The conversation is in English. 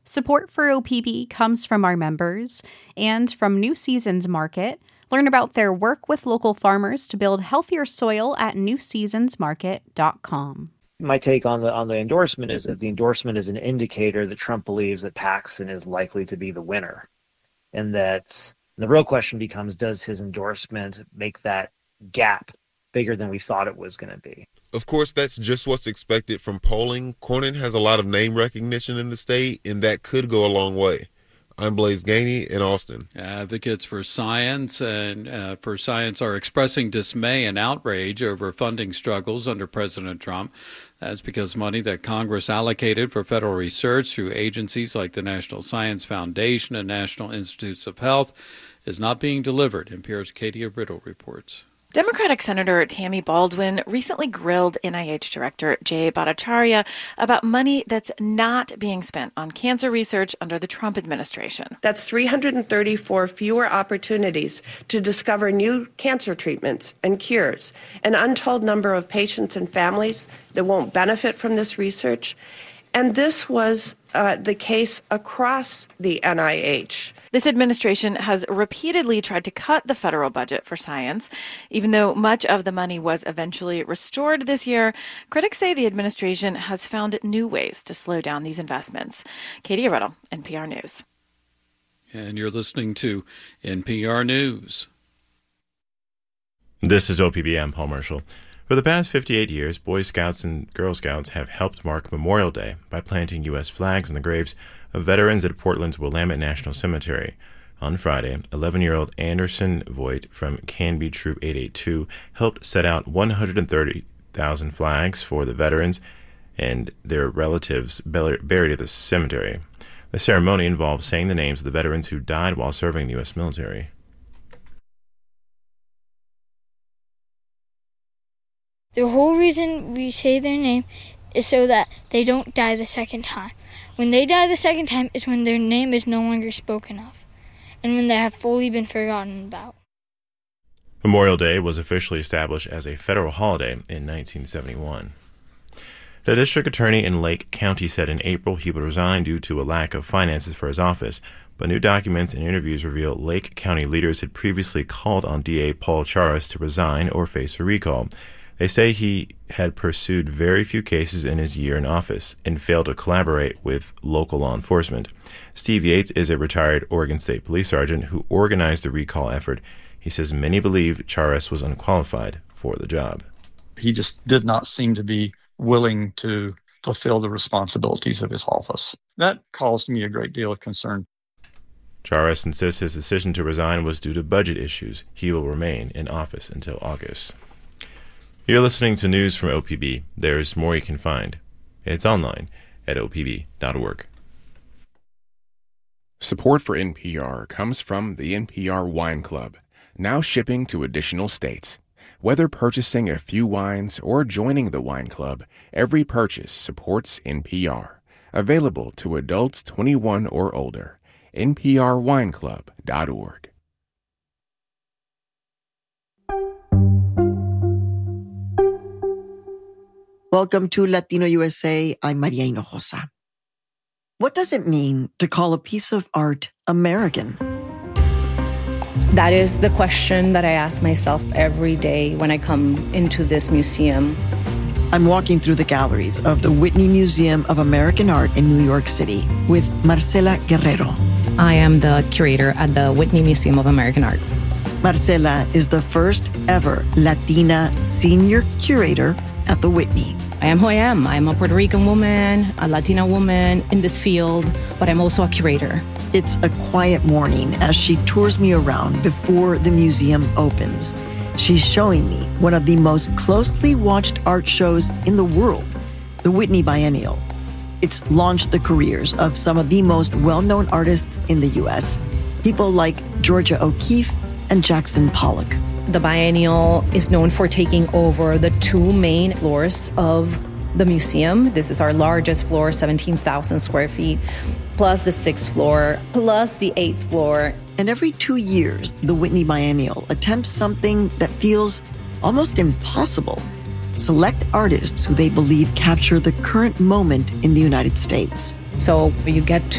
Support for OPB comes from our members and from New Seasons Market. Learn about their work with local farmers to build healthier soil at newseasonsmarket.com. My take on the endorsement is that the endorsement is an indicator that Trump believes that Paxton is likely to be the winner. And that the real question becomes, does his endorsement make that gap bigger than we thought it was going to be? Of course, that's just what's expected from polling. Cornyn has a lot of name recognition in the state, and that could go a long way. I'm Blaise Gainey in Austin. Advocates for science are expressing dismay and outrage over funding struggles under President Trump. That's because money that Congress allocated for federal research through agencies like the National Science Foundation and National Institutes of Health is not being delivered. NPR's Katia Riddle reports. Democratic Senator Tammy Baldwin recently grilled NIH Director Jay Bhattacharya about money that's not being spent on cancer research under the Trump administration. That's 334 fewer opportunities to discover new cancer treatments and cures, an untold number of patients and families that won't benefit from this research. And this was the case across the NIH. This administration has repeatedly tried to cut the federal budget for science. Even though much of the money was eventually restored this year, critics say the administration has found new ways to slow down these investments. Katia Riddle, NPR News. And you're listening to NPR News. This is OPB. I'm Paul Marshall. For the past 58 years, Boy Scouts and Girl Scouts have helped mark Memorial Day by planting U.S. flags on the graves of veterans at Portland's Willamette National Cemetery. On Friday, 11-year-old Anderson Voigt from Canby Troop 882 helped set out 130,000 flags for the veterans and their relatives buried at the cemetery. The ceremony involved saying the names of the veterans who died while serving the U.S. military. The whole reason we say their name is so that they don't die the second time. When they die the second time is when their name is no longer spoken of, and when they have fully been forgotten about. Memorial Day was officially established as a federal holiday in 1971. The district attorney in Lake County said in April he would resign due to a lack of finances for his office, but new documents and interviews reveal Lake County leaders had previously called on DA Paul Charas to resign or face a recall. They say he had pursued very few cases in his year in office and failed to collaborate with local law enforcement. Steve Yates is a retired Oregon State police sergeant who organized the recall effort. He says many believe Charas was unqualified for the job. He just did not seem to be willing to fulfill the responsibilities of his office. That caused me a great deal of concern. Charas insists his decision to resign was due to budget issues. He will remain in office until August. You're listening to news from OPB. There's more you can find. It's online at opb.org. Support for NPR comes from the NPR Wine Club, now shipping to additional states. Whether purchasing a few wines or joining the wine club, every purchase supports NPR. Available to adults 21 or older. NPRWineClub.org. Welcome to Latino USA. I'm Maria Hinojosa. What does it mean to call a piece of art American? That is the question that I ask myself every day when I come into this museum. I'm walking through the galleries of the Whitney Museum of American Art in New York City with Marcela Guerrero. I am the curator at the Whitney Museum of American Art. Marcela is the first ever Latina senior curator at the Whitney. I am who I am. I'm a Puerto Rican woman, a Latina woman in this field, but I'm also a curator. It's a quiet morning as she tours me around before the museum opens. She's showing me one of the most closely watched art shows in the world, the Whitney Biennial. It's launched the careers of some of the most well-known artists in the U.S., people like Georgia O'Keeffe and Jackson Pollock. The Biennial is known for taking over the two main floors of the museum. This is our largest floor, 17,000 square feet, plus the 6th floor, plus the 8th floor. And every 2 years, the Whitney Biennial attempts something that feels almost impossible. Select artists who they believe capture the current moment in the United States. So you get to